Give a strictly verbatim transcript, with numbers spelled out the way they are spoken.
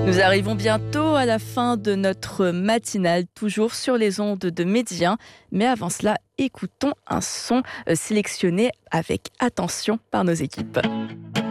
Nous arrivons bientôt à la fin de notre matinale, toujours sur les ondes de Médien. Mais avant cela, écoutons un son sélectionné avec attention par nos équipes.